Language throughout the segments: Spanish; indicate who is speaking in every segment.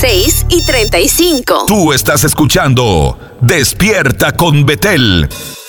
Speaker 1: 6:35.
Speaker 2: Tú estás escuchando Despierta con Betel.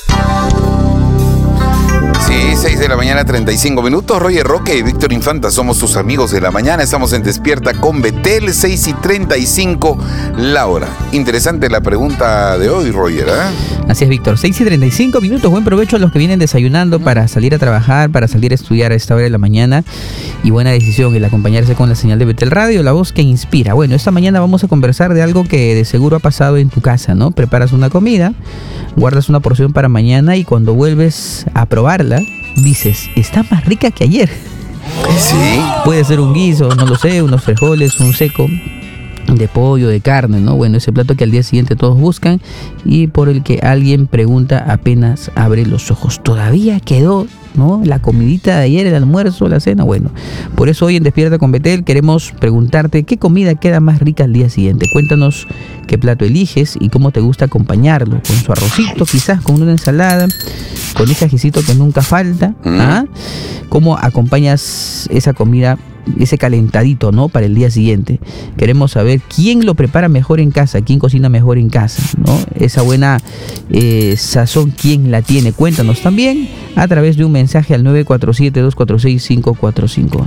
Speaker 3: Sí, 6 de la mañana, 35 minutos. Roger Roque y Víctor Infanta somos tus amigos de la mañana. Estamos en Despierta con Betel, 6:35 la hora. Interesante la pregunta de hoy, Roger, ¿eh?
Speaker 4: Así es, Víctor. 6:35 minutos. Buen provecho a los que vienen desayunando para salir a trabajar, para salir a estudiar a esta hora de la mañana. Y buena decisión el acompañarse con la señal de Betel Radio, la voz que inspira. Bueno, esta mañana vamos a conversar de algo que de seguro ha pasado en tu casa, ¿no? Preparas una comida, guardas una porción para mañana y cuando vuelves a probarla, dices, está más rica que ayer.
Speaker 3: Sí.
Speaker 4: Puede ser un guiso, no lo sé, unos frijoles, un seco de pollo, de carne, ¿no? Bueno, ese plato que al día siguiente todos buscan y por el que alguien pregunta apenas abre los ojos. Todavía quedó, ¿no? La comidita de ayer, el almuerzo, la cena. Bueno, por eso hoy en Despierta con Betel queremos preguntarte qué comida queda más rica al día siguiente. Cuéntanos qué plato eliges y cómo te gusta acompañarlo. Con su arrocito, quizás con una ensalada, con ese ajicito que nunca falta. ¿Ah? ¿Cómo acompañas esa comida, ese calentadito, ¿no? Para el día siguiente. Queremos saber quién lo prepara mejor en casa, quién cocina mejor en casa, ¿no? Esa buena sazón, ¿quién la tiene? Cuéntanos también a través de un mensaje al 947-246-545.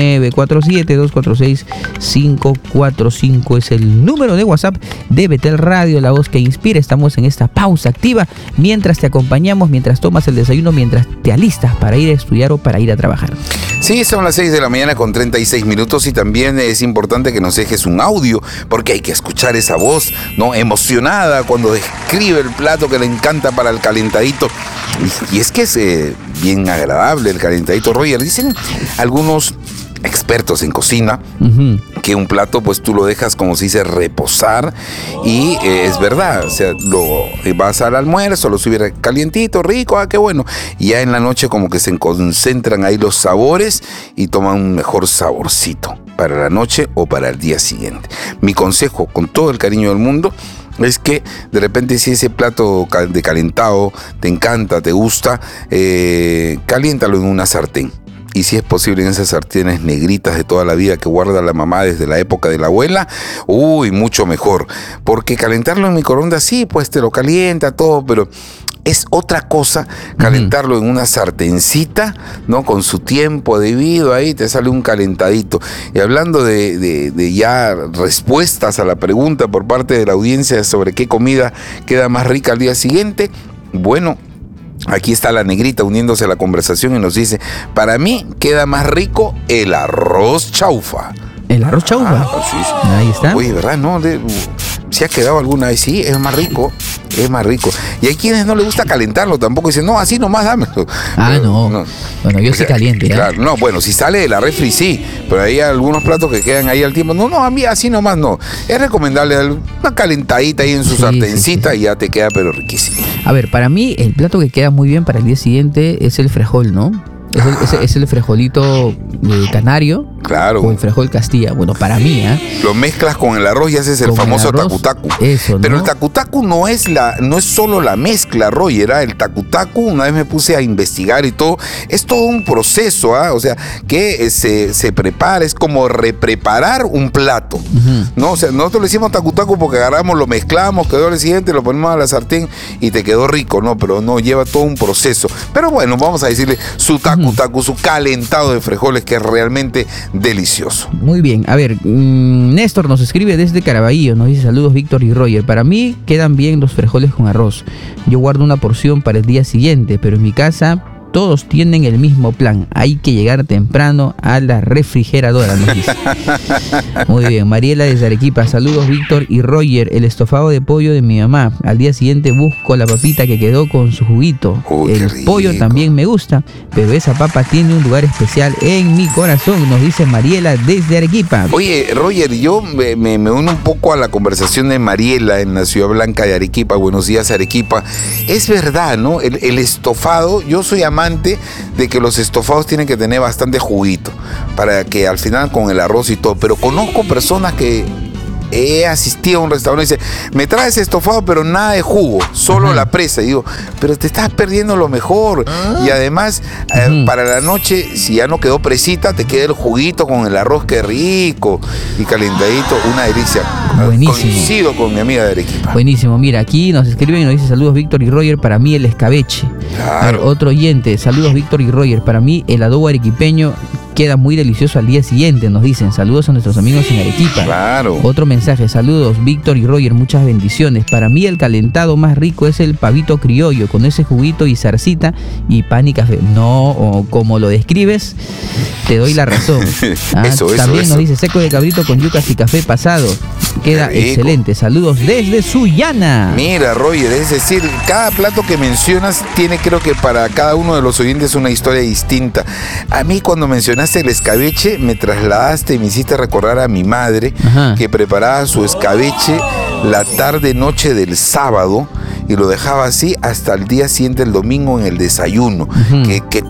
Speaker 4: 947-246-545 es el número de WhatsApp de Betel Radio, la voz que inspira. Estamos en esta pausa activa mientras te acompañamos, mientras tomas el desayuno, mientras te alistas para ir a estudiar o para ir a trabajar.
Speaker 3: Sí, son las 6 de la mañana con 36 minutos y también es importante que nos dejes un audio porque hay que escuchar esa voz, ¿no? Emocionada cuando describe el plato que le encanta para el calentadito. Y es que es bien agradable el calentadito, Roger. Dicen algunos expertos en cocina que un plato pues tú lo dejas, como se dice, reposar y es verdad, o sea, lo vas al almuerzo, lo subes calientito, rico, qué bueno, y ya en la noche como que se concentran ahí los sabores y toman un mejor saborcito para la noche o para el día siguiente. Mi consejo, con todo el cariño del mundo, es que de repente si ese plato de calentado te encanta, te gusta, caliéntalo en una sartén. Y si es posible en esas sartenes negritas de toda la vida que guarda la mamá desde la época de la abuela, mucho mejor. Porque calentarlo en microondas, sí, pues te lo calienta todo, pero es otra cosa calentarlo en una sartencita, ¿no? Con su tiempo debido, ahí te sale un calentadito. Y hablando de ya respuestas a la pregunta por parte de la audiencia sobre qué comida queda más rica al día siguiente, bueno, aquí está la negrita uniéndose a la conversación y nos dice, para mí queda más rico el arroz chaufa.
Speaker 4: ¿El arroz chaufa?
Speaker 3: Sí.
Speaker 4: Ahí está.
Speaker 3: Oye, ¿verdad? ¿No? ¿Se ha quedado alguna vez? Sí, es más rico. Es más rico. Y hay quienes no les gusta calentarlo tampoco. Dicen, no, así nomás dámelo.
Speaker 4: Pero, no. Bueno, yo sí caliente.
Speaker 3: Claro, no, bueno, si sale de la refri, sí. Pero hay algunos platos que quedan ahí al tiempo. No, a mí así nomás no. Es recomendable una calentadita ahí en su sartencita y ya te queda, pero riquísimo.
Speaker 4: A ver, para mí, el plato que queda muy bien para el día siguiente es el frejol, ¿no? Es el frijolito canario.
Speaker 3: Claro.
Speaker 4: O el frijol Castilla. Bueno, para mí,
Speaker 3: Lo mezclas con el arroz y haces el famoso tacu-tacu.
Speaker 4: Eso, ¿no?
Speaker 3: Pero el tacu-tacu no es solo la mezcla, Roger. El tacu-tacu, una vez me puse a investigar y todo. Es todo un proceso, O sea, que se prepara, es como repreparar un plato. ¿No? O sea, nosotros le hicimos tacu-tacu porque agarramos, lo mezclamos, quedó el siguiente, lo ponemos a la sartén y te quedó rico, ¿no? Pero no, lleva todo un proceso. Pero bueno, vamos a decirle su tacu-tacu, su calentado de frijoles, que es realmente delicioso.
Speaker 4: Muy bien, a ver, Néstor nos escribe desde Caraballo, nos dice saludos Víctor y Roger. Para mí quedan bien los frijoles con arroz. Yo guardo una porción para el día siguiente, pero en mi casa todos tienen el mismo plan. Hay que llegar temprano a la refrigeradora, nos dice. Muy bien, Mariela desde Arequipa. Saludos Víctor y Roger. El estofado de pollo de mi mamá. Al día siguiente busco la papita que quedó con su juguito. El pollo también me gusta, pero esa papa tiene un lugar especial en mi corazón, nos dice Mariela desde Arequipa.
Speaker 3: Oye, Roger, yo me uno un poco a la conversación de Mariela en la Ciudad Blanca de Arequipa. Buenos días, Arequipa. Es verdad, ¿no? El estofado, yo soy amante de que los estofados tienen que tener bastante juguito para que al final con el arroz y todo, pero conozco personas que he asistido a un restaurante y dice, me traes estofado pero nada de jugo, solo la presa. Y digo, pero te estás perdiendo lo mejor. Y además, para la noche, si ya no quedó presita, te queda el juguito con el arroz, que rico y calentadito, una delicia.
Speaker 4: Buenísimo.
Speaker 3: Coincido con mi amiga de Arequipa.
Speaker 4: Buenísimo, mira, aquí nos escriben y nos dice saludos Víctor y Roger, para mí el escabeche.
Speaker 3: Claro.
Speaker 4: A ver, otro oyente, saludos Víctor y Roger, para mí el adobo arequipeño queda muy delicioso al día siguiente, nos dicen. Saludos a nuestros amigos en Arequipa.
Speaker 3: Claro.
Speaker 4: Otro mensaje, saludos Víctor y Roger, muchas bendiciones. Para mí el calentado más rico es el pavito criollo, con ese juguito y zarcita y pan y café. No, o como lo describes, te doy la razón. También nos dice seco de cabrito con yucas y café pasado. Queda excelente. Saludos desde Sullana.
Speaker 3: Mira, Roger, es decir, cada plato que mencionas tiene, creo que para cada uno de los oyentes, una historia distinta. A mí, cuando mencionaste el escabeche, me trasladaste y me hiciste recordar a mi madre, que preparaba su escabeche la tarde-noche del sábado y lo dejaba así hasta el día siguiente, el domingo, en el desayuno. Que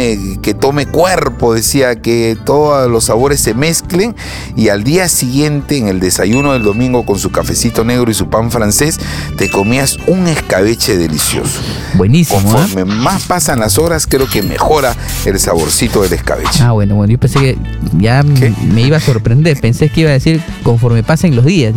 Speaker 3: tome cuerpo, decía, que todos los sabores se mezclen, y al día siguiente, en el desayuno del domingo, con su cafecito negro y su pan francés, te comías un escabeche delicioso.
Speaker 4: Buenísimo.
Speaker 3: Conforme más pasan las horas, creo que mejora el saborcito del escabeche.
Speaker 4: Bueno, yo pensé que ya me iba a sorprender. Pensé que iba a decir conforme pasen los días.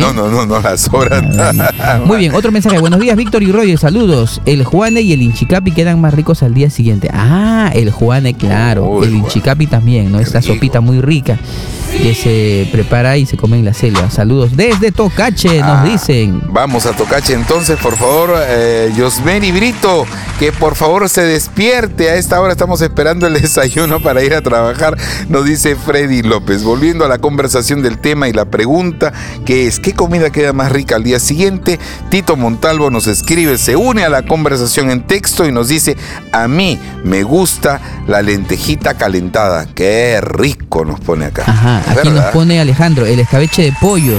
Speaker 3: No, las horas.
Speaker 4: Muy bien, otro mensaje. Buenos días, Víctor y Roger, saludos. El Juane y el Inchicapi quedan más ricos al día siguiente. El Juane, claro. El Inchicapi también, ¿no? Esta sopita muy rica que se prepara y se come en la selva. Saludos desde Tocache, nos dicen.
Speaker 3: Vamos a Tocache entonces, por favor, Yosmeri Brito, que por favor se despierte. A esta hora estamos esperando el desayuno para ir a trabajar, nos dice Freddy López. Volviendo a la conversación del tema y la pregunta, que es, ¿qué comida queda más rica al día siguiente? Tito Montalvo nos escribe, se une a la conversación en texto y nos dice, a mí me gusta la lentejita calentada. Qué rico, nos pone acá.
Speaker 4: Aquí nos pone Alejandro, el escabeche de pollo,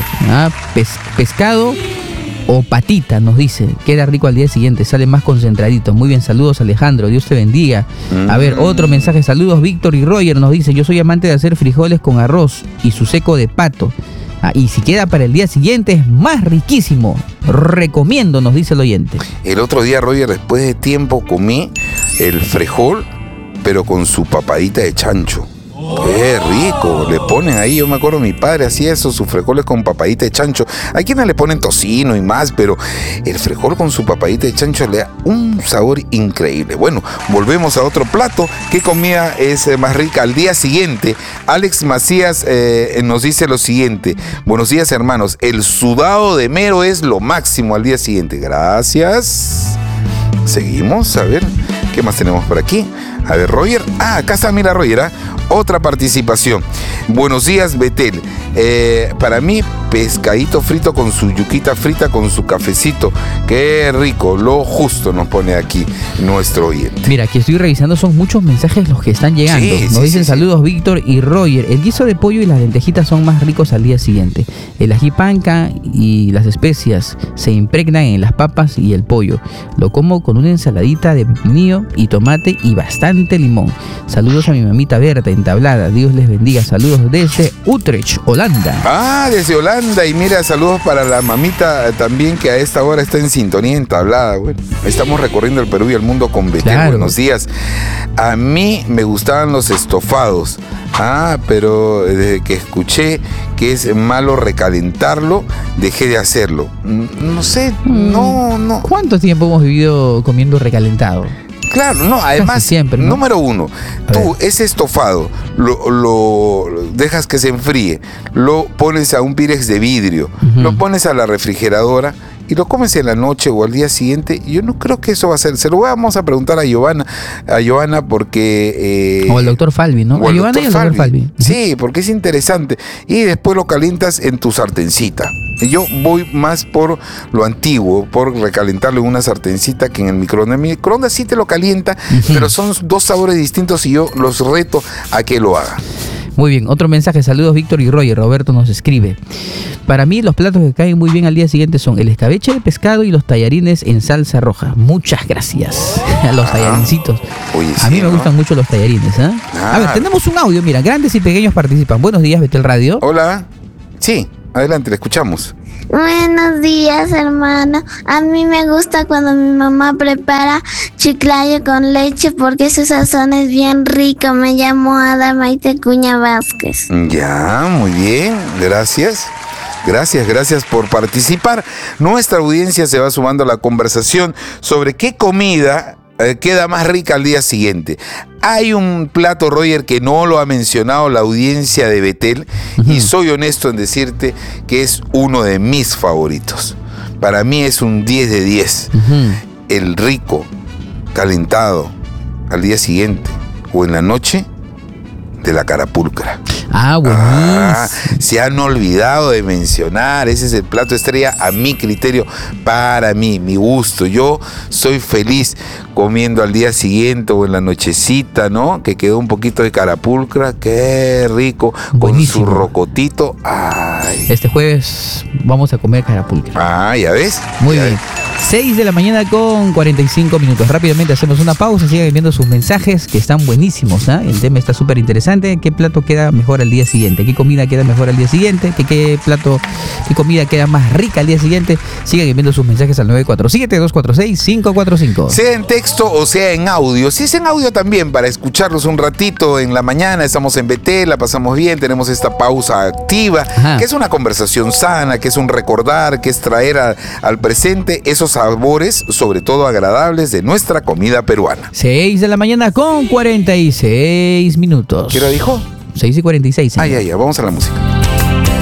Speaker 4: pescado o patita, nos dice, queda rico al día siguiente, sale más concentradito. Muy bien, saludos Alejandro, Dios te bendiga. A ver, otro mensaje, saludos Víctor y Roger, nos dice, yo soy amante de hacer frijoles con arroz y su seco de pato. Y si queda para el día siguiente es más riquísimo. Recomiendo, nos dice el oyente.
Speaker 3: El otro día, Roger, después de tiempo comí el frijol, pero con su papadita de chancho. Qué rico, le ponen ahí, yo me acuerdo mi padre hacía eso, sus frijoles con papadita de chancho. Hay quienes le ponen tocino y más, pero el frijol con su papadita de chancho le da un sabor increíble. Bueno, volvemos a otro plato. ¿Qué comida es más rica al día siguiente? Alex Macías nos dice lo siguiente: buenos días, hermanos, el sudado de mero es lo máximo al día siguiente. Gracias. Seguimos, a ver, ¿qué más tenemos por aquí? A ver, Roger. Acá está, mira, Roger, otra participación. Buenos días, Betel. Para mí, pescadito frito con su yuquita frita, con su cafecito. Qué rico, lo justo, nos pone aquí nuestro oyente.
Speaker 4: Mira, aquí estoy revisando, son muchos mensajes los que están llegando. Nos dicen saludos Víctor y Roger. El guiso de pollo y las lentejitas son más ricos al día siguiente. El ají panca y las especias se impregnan en las papas y el pollo. Lo como con una ensaladita de pepinillo y tomate y bastante limón. Saludos a mi mamita Berta en Tablada. Dios les bendiga. Saludos desde Utrecht, Holanda.
Speaker 3: Desde Holanda. Y mira, saludos para la mamita también, que a esta hora está en sintonía en Tablada. Bueno, estamos recorriendo el Perú y el mundo con Betel. Claro. Buenos días. A mí me gustaban los estofados. Pero desde que escuché que es malo recalentarlo, dejé de hacerlo. No sé, no.
Speaker 4: ¿Cuánto tiempo hemos vivido comiendo recalentado?
Speaker 3: Claro, no, además,
Speaker 4: siempre, ¿no?
Speaker 3: Número uno, tú ese estofado lo dejas que se enfríe, lo pones a un pirex de vidrio, lo pones a la refrigeradora y lo comes en la noche o al día siguiente. Yo no creo que eso va a ser. Se lo vamos a preguntar a Giovanna porque...
Speaker 4: o al doctor Falvi, ¿no?
Speaker 3: A Giovanna y al doctor Falvi. Sí, porque es interesante. Y después lo calientas en tu sartencita. Yo voy más por lo antiguo, por recalentarlo en una sartencita que en el microondas. El microondas sí te lo calienta, pero son dos sabores distintos y yo los reto a que lo hagan.
Speaker 4: Muy bien, otro mensaje, saludos Víctor y Roger. Roberto nos escribe: para mí los platos que caen muy bien al día siguiente son el escabeche de pescado y los tallarines en salsa roja. Muchas gracias. Los tallarincitos.
Speaker 3: Oye,
Speaker 4: a mí me gustan mucho los tallarines. A ver, tenemos un audio, mira, grandes y pequeños participan. Buenos días, Betel Radio.
Speaker 3: Hola. Sí. Adelante, le escuchamos.
Speaker 1: Buenos días, hermano. A mí me gusta cuando mi mamá prepara chiclayo con leche porque su sazón es bien rico. Me llamo Ada Maite Cuña Vázquez.
Speaker 3: Ya, muy bien, gracias. Gracias por participar. Nuestra audiencia se va sumando a la conversación sobre qué comida queda más rica al día siguiente. Hay un plato, Roger, que no lo ha mencionado la audiencia de Betel, y soy honesto en decirte que es uno de mis favoritos. Para mí es un 10 de 10. El rico, calentado al día siguiente o en la noche, de la carapulcra.
Speaker 4: Buenísimo.
Speaker 3: Se han olvidado de mencionar. Ese es el plato estrella a mi criterio, para mí, mi gusto. Yo soy feliz comiendo al día siguiente o en la nochecita, ¿no? Que quedó un poquito de carapulcra. Qué rico.
Speaker 4: Buenísimo.
Speaker 3: Con su rocotito. Ay.
Speaker 4: Este jueves vamos a comer carapulcra.
Speaker 3: ¿Ya ves?
Speaker 4: Muy
Speaker 3: ¿Ya
Speaker 4: bien.
Speaker 3: ves?
Speaker 4: 6 de la mañana con 45 minutos. Rápidamente hacemos una pausa. Sigan enviando sus mensajes que están buenísimos. El tema está súper interesante. ¿Qué plato queda mejor al día siguiente? ¿Qué comida queda mejor al día siguiente? ¿Qué comida queda más rica al día siguiente? Sigan enviando sus mensajes al 947-246-545.
Speaker 3: Sea en texto o sea en audio. Si es en audio también, para escucharlos un ratito en la mañana. Estamos en BT, la pasamos bien, tenemos esta pausa activa, que es una conversación sana, que es un recordar, que es traer al presente esos sabores, sobre todo agradables, de nuestra comida peruana.
Speaker 4: 6 de la mañana con 46 minutos.
Speaker 3: ¿Qué hora dijo?
Speaker 4: 6:46.
Speaker 3: Ya, vamos a la música.